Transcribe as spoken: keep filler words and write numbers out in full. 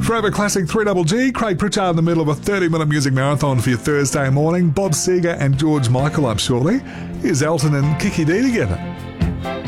Forever Classic three G G. Craig Pritchard in the middle of a thirty-minute music marathon for your Thursday morning. Bob Seger and George Michael up shortly. Here's Elton and Kiki D together.